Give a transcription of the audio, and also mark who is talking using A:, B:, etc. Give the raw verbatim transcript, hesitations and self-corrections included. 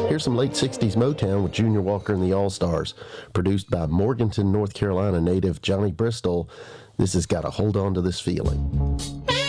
A: Here's some late sixties Motown with Junior Walker and the All-Stars, produced by Morganton, North Carolina native Johnny Bristol. This has got to Hold On to This Feeling.